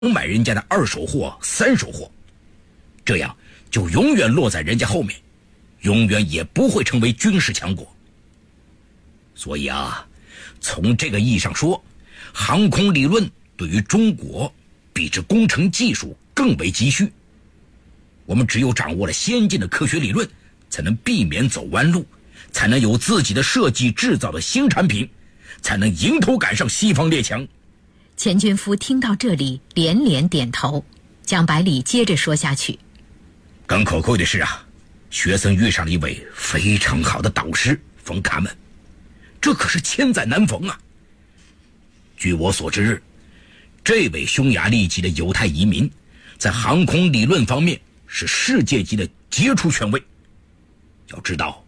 买人家的二手货、三手货，这样就永远落在人家后面，永远也不会成为军事强国。所以啊，从这个意义上说，航空理论对于中国比之工程技术更为急需。我们只有掌握了先进的科学理论，才能避免走弯路，才能有自己的设计制造的新产品，才能迎头赶上西方列强。 钱军夫听到这里连连点头。江百里接着说下去， 更可贵的是啊，学生遇上了一位非常好的导师冯卡门，这可是千载难逢啊。据我所知，这位匈牙利籍的犹太移民在航空理论方面是世界级的杰出权威。要知道，